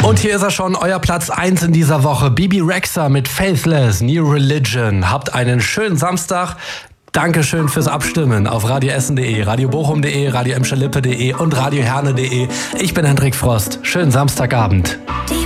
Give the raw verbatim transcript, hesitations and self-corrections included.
Und hier ist er schon, euer Platz eins in dieser Woche. Bebe Rexha mit Faithless, New Religion. Habt einen schönen Samstag. Dankeschön fürs Abstimmen auf radio essen punkt de, radio bochum punkt de, radio emscher lippe punkt de und radio herne punkt de. Ich bin Hendrik Frost. Schönen Samstagabend.